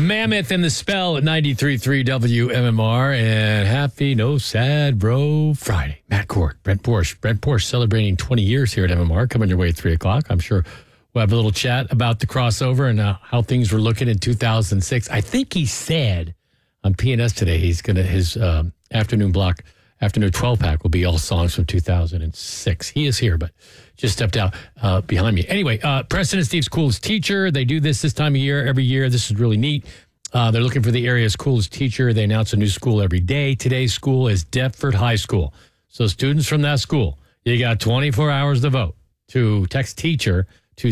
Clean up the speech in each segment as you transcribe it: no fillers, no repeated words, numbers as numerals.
Mammoth and the Spell at 93.3 WMMR. And happy No Sad Bro Friday. Matt Court, Brent Porsche. Brent Porsche celebrating 20 years here at MMR. Coming your way at 3 o'clock. I'm sure we'll have a little chat about the crossover and how things were looking in 2006. I think he said on PNS today his afternoon 12-pack will be all songs from 2006. He is here, but just stepped out behind me. Anyway, Preston and Steve's Coolest Teacher. They do this time of year, every year. This is really neat. They're looking for the area's coolest teacher. They announce a new school every day. Today's school is Deptford High School. So students from that school, you got 24 hours to vote. To text teacher to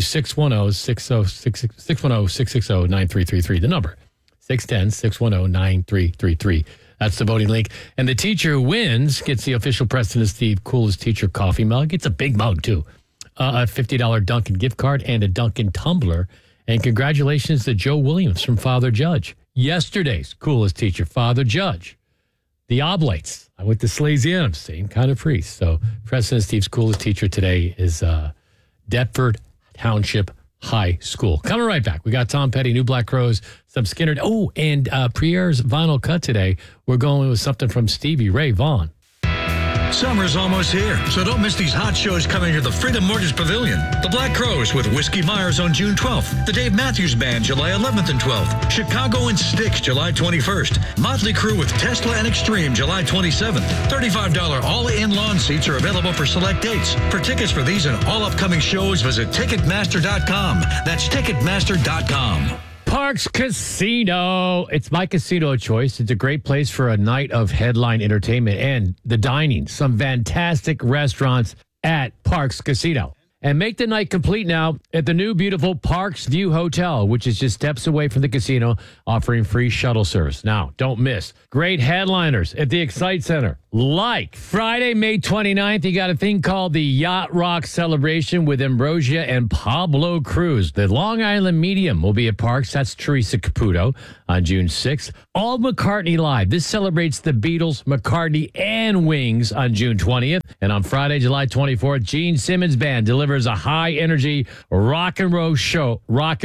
610-660-9333, the number, 610-610-9333. That's the voting link. And the teacher who wins gets the official Preston and Steve Coolest Teacher coffee mug. It's a big mug, too. A $50 Dunkin' gift card and a Dunkin' tumbler. And congratulations to Joe Williams from Father Judge. Yesterday's Coolest Teacher, Father Judge. The Oblates. I went to Salesianum, same kind of priest. So Preston and Steve's Coolest Teacher today is Deptford Township High School. Coming right back. We got Tom Petty, New Black Crowes, some Skinner. Oh, and Pierre's vinyl cut today. We're going with something from Stevie Ray Vaughan. Summer's almost here, so don't miss these hot shows coming to the Freedom Mortgage Pavilion. The Black Crowes with Whiskey Myers on June 12th. The Dave Matthews Band, July 11th and 12th. Chicago and Styx, July 21st. Motley Crue with Tesla and Extreme, July 27th. $35 all-in lawn seats are available for select dates. For tickets for these and all upcoming shows, visit Ticketmaster.com. That's Ticketmaster.com. Parks Casino. It's my casino of choice. It's a great place for a night of headline entertainment and the dining. Some fantastic restaurants at Parks Casino. And make the night complete now at the new beautiful Parks View Hotel, which is just steps away from the casino, offering free shuttle service. Now, don't miss great headliners at the Excite Center. Like Friday, May 29th, you got a thing called the Yacht Rock Celebration with Ambrosia and Pablo Cruz. The Long Island Medium will be at Parks. That's Teresa Caputo on June 6th. All McCartney Live. This celebrates the Beatles, McCartney, and Wings on June 20th. And on Friday, July 24th, Gene Simmons Band delivers a high-energy rock show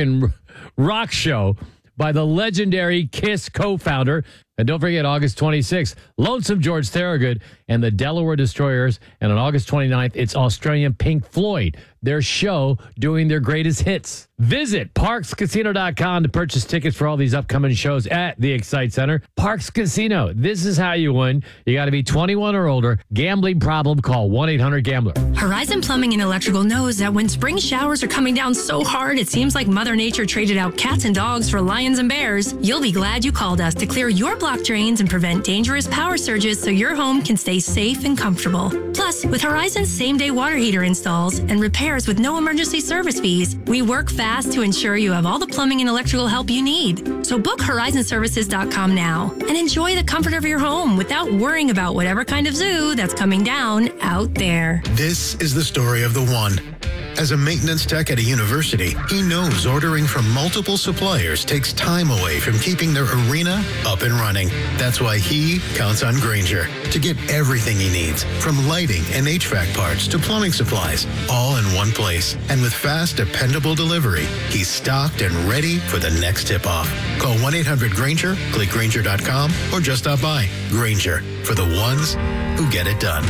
by the legendary Kiss co-founder. And don't forget, August 26th, Lonesome George Thorogood and the Delaware Destroyers. And on August 29th, it's Australian Pink Floyd, their show doing their greatest hits. Visit ParksCasino.com to purchase tickets for all these upcoming shows at the Excite Center. Parks Casino, this is how you win. You got to be 21 or older. Gambling problem, call 1-800-GAMBLER. Horizon Plumbing and Electrical knows that when spring showers are coming down so hard, it seems like Mother Nature traded out cats and dogs for lions and bears. You'll be glad you called us to clear your block drains and prevent dangerous power surges so your home can stay safe and comfortable. Plus, with Horizon's same-day water heater installs and repairs with no emergency service fees, we work fast to ensure you have all the plumbing and electrical help you need. So book horizonservices.com now and enjoy the comfort of your home without worrying about whatever kind of zoo that's coming down out there. This is the story of the one. As a maintenance tech at a university, he knows ordering from multiple suppliers takes time away from keeping their arena up and running. That's why he counts on Grainger to get everything he needs, from lighting and HVAC parts to plumbing supplies, all in one place. And with fast, dependable delivery, he's stocked and ready for the next tip-off. Call 1-800-GRAINGER, click Grainger.com, or just stop by. Grainger, for the ones who get it done.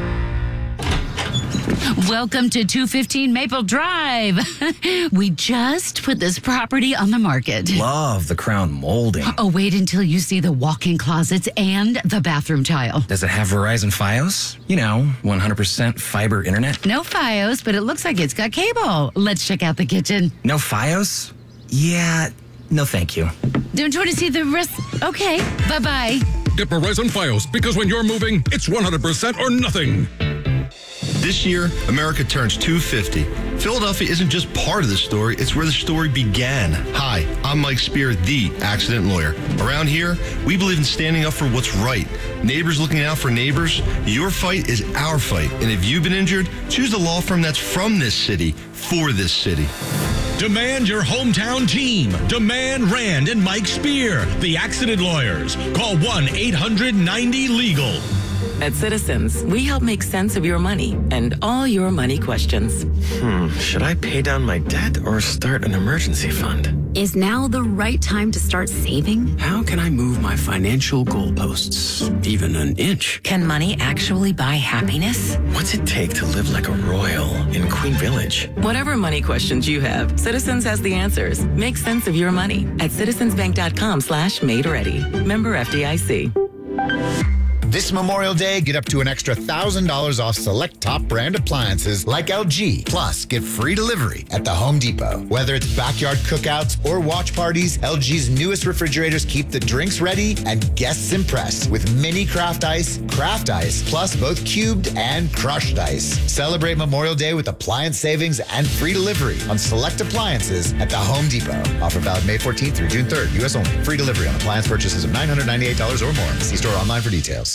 Welcome to 215 Maple Drive. We just put this property on the market. Love the crown molding. Oh, wait until you see the walk-in closets and the bathroom tile. Does it have Verizon Fios? 100% fiber internet? No Fios, but it looks like it's got cable. Let's check out the kitchen. No Fios? Yeah, no thank you. Don't you want to see the rest? Okay, bye-bye. Get Verizon Fios, because when you're moving, it's 100% or nothing. This year, America turns 250. Philadelphia isn't just part of the story, it's where the story began. Hi, I'm Mike Spear, the accident lawyer. Around here, we believe in standing up for what's right. Neighbors looking out for neighbors. Your fight is our fight. And if you've been injured, choose the law firm that's from this city, for this city. Demand your hometown team. Demand Rand and Mike Spear, the accident lawyers. Call 1-800-90-LEGAL. At Citizens, we help make sense of your money and all your money questions. Should I pay down my debt or start an emergency fund? Is now the right time to start saving? How can I move my financial goalposts even an inch? Can money actually buy happiness? What's it take to live like a royal in Queen Village? Whatever money questions you have, Citizens has the answers. Make sense of your money at citizensbank.com/made ready. Member FDIC. This Memorial Day, get up to an extra $1,000 off select top brand appliances like LG. Plus, get free delivery at the Home Depot. Whether it's backyard cookouts or watch parties, LG's newest refrigerators keep the drinks ready and guests impressed with mini craft ice, plus both cubed and crushed ice. Celebrate Memorial Day with appliance savings and free delivery on select appliances at the Home Depot. Offer valid May 14th through June 3rd. U.S. only. Free delivery on appliance purchases of $998 or more. See store online for details.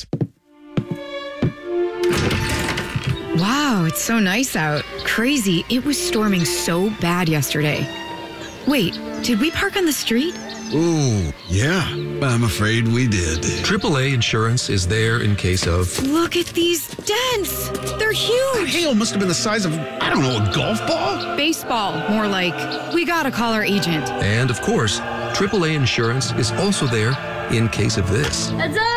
Wow, it's so nice out. Crazy. It was storming so bad yesterday. Wait, did we park on the street? Ooh, yeah. I'm afraid we did. AAA Insurance is there in case of... Look at these dents. They're huge. The hail must have been the size of, I don't know, a golf ball? Baseball, more like. We gotta call our agent. And, of course, AAA Insurance is also there in case of this. Heads up!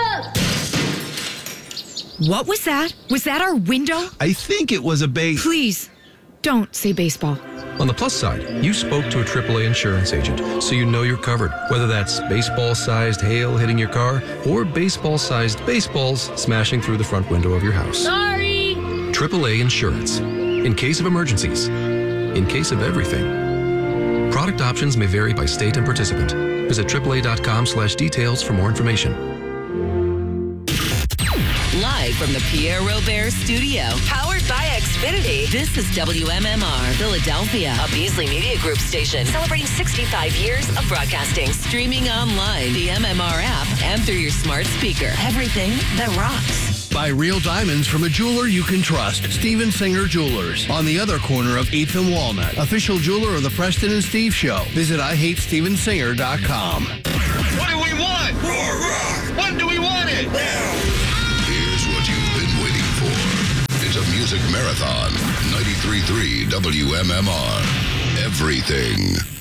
What was that? Was that our window? I think it was a Please, don't say baseball. On the plus side, you spoke to a AAA insurance agent, so you know you're covered. Whether that's baseball-sized hail hitting your car or baseball-sized baseballs smashing through the front window of your house. Sorry! AAA Insurance. In case of emergencies. In case of everything. Product options may vary by state and participant. Visit AAA.com/details for more information. Live from the Pierre Robert Studio, powered by Xfinity. This is WMMR Philadelphia, a Beasley Media Group station celebrating 65 years of broadcasting. Streaming online, the MMR app, and through your smart speaker. Everything that rocks. Buy real diamonds from a jeweler you can trust. Steven Singer Jewelers. On the other corner of 8th and Walnut. Official jeweler of the Preston and Steve Show. Visit IHateStevenSinger.com. What do we want? Roar, roar. When do we want it? Here's what you've been waiting for. It's a music marathon. 93.3 WMMR. Everything.